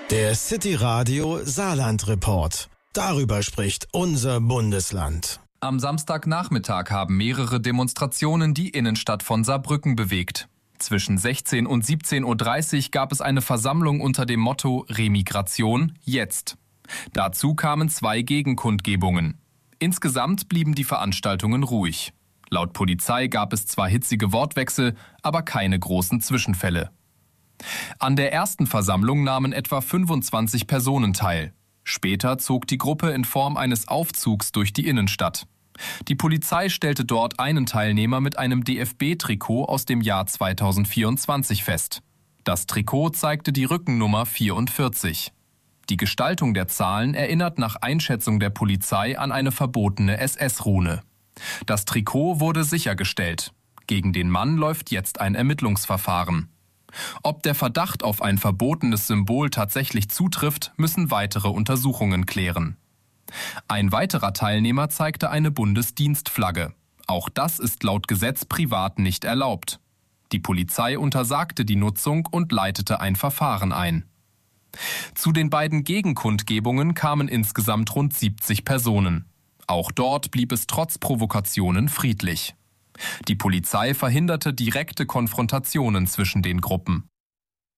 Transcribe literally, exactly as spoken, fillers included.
Der City Radio Saarland Report. Darüber spricht unser Bundesland. Am Samstagnachmittag haben mehrere Demonstrationen die Innenstadt von Saarbrücken bewegt. Zwischen sechzehn und siebzehn Uhr dreißig gab es eine Versammlung unter dem Motto Remigration jetzt. Dazu kamen zwei Gegenkundgebungen. Insgesamt blieben die Veranstaltungen ruhig. Laut Polizei gab es zwar hitzige Wortwechsel, aber keine großen Zwischenfälle. An der ersten Versammlung nahmen etwa fünfundzwanzig Personen teil. Später zog die Gruppe in Form eines Aufzugs durch die Innenstadt. Die Polizei stellte dort einen Teilnehmer mit einem D F B-Trikot aus dem Jahr zweitausendvierundzwanzig fest. Das Trikot zeigte die Rückennummer vierundvierzig. Die Gestaltung der Zahlen erinnert nach Einschätzung der Polizei an eine verbotene S S-Rune. Das Trikot wurde sichergestellt. Gegen den Mann läuft jetzt ein Ermittlungsverfahren. Ob der Verdacht auf ein verbotenes Symbol tatsächlich zutrifft, müssen weitere Untersuchungen klären. Ein weiterer Teilnehmer zeigte eine Bundesdienstflagge. Auch das ist laut Gesetz privat nicht erlaubt. Die Polizei untersagte die Nutzung und leitete ein Verfahren ein. Zu den beiden Gegenkundgebungen kamen insgesamt rund siebzig Personen. Auch dort blieb es trotz Provokationen friedlich. Die Polizei verhinderte direkte Konfrontationen zwischen den Gruppen.